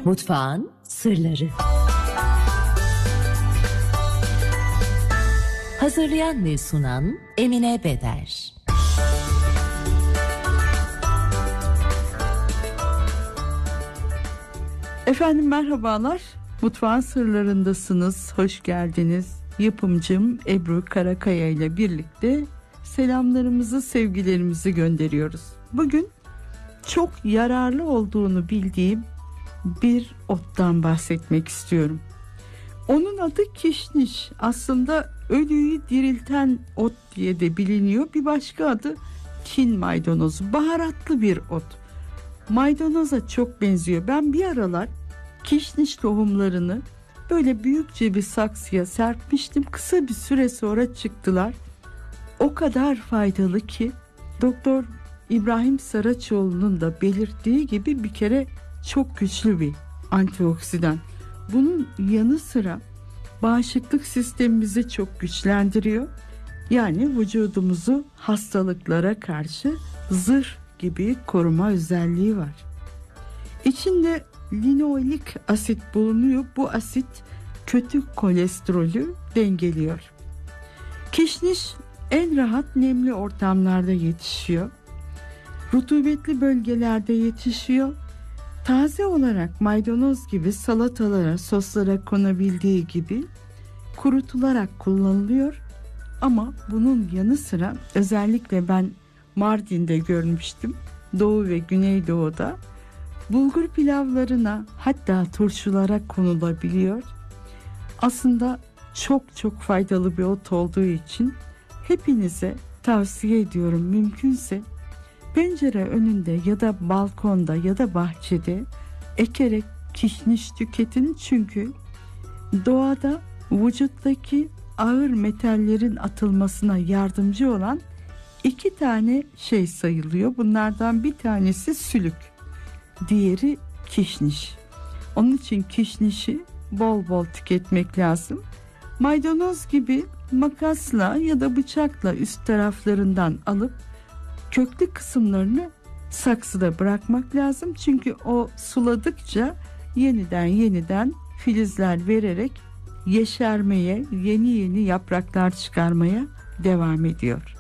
Mutfağın sırları. Hazırlayan ve sunan Emine Beder. Efendim merhabalar. Mutfağın sırlarındasınız. Hoş geldiniz. Yapımcım Ebru Karakaya ile birlikte selamlarımızı, sevgilerimizi gönderiyoruz. Bugün çok yararlı olduğunu bildiğim bir ottan bahsetmek istiyorum. Onun adı kişniş. Aslında ölüyü dirilten ot diye de biliniyor. Bir başka adı Çin maydanozu. Baharatlı bir ot. Maydanoza çok benziyor. Ben bir aralar kişniş tohumlarını böyle büyükçe bir saksıya serpmiştim. Kısa bir süre sonra çıktılar. O kadar faydalı ki Doktor İbrahim Saraçoğlu'nun da belirttiği gibi bir kere çok güçlü bir antioksidan. Bunun yanı sıra bağışıklık sistemimizi çok güçlendiriyor. Yani vücudumuzu hastalıklara karşı zırh gibi koruma özelliği var. İçinde linoik asit bulunuyor. Bu asit kötü kolesterolü dengeliyor. Kişniş en rahat nemli ortamlarda yetişiyor. Rutubetli bölgelerde yetişiyor. Taze olarak maydanoz gibi salatalara, soslara konabildiği gibi kurutularak kullanılıyor. Ama bunun yanı sıra özellikle ben Mardin'de görmüştüm. Doğu ve Güneydoğu'da bulgur pilavlarına, hatta turşulara konulabiliyor. Aslında çok faydalı bir ot olduğu için hepinize tavsiye ediyorum. Mümkünse pencere önünde ya da balkonda ya da bahçede ekerek kişniş tüketin. Çünkü doğada vücuttaki ağır metallerin atılmasına yardımcı olan 2 tane şey sayılıyor. Bunlardan bir tanesi sülük, diğeri kişniş. Onun için kişnişi bol bol tüketmek lazım. Maydanoz gibi makasla ya da bıçakla üst taraflarından alıp köklü kısımlarını saksıda bırakmak lazım. Çünkü o suladıkça yeniden filizler vererek yeşermeye, yeni yapraklar çıkarmaya devam ediyor.